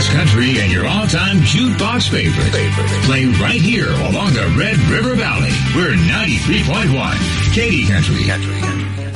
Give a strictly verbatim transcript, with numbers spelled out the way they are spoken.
bluegrass, country, and your all-time jukebox favorites. Play right here along the Red River Valley. We're ninety-three point one. Katy Country. Country, country.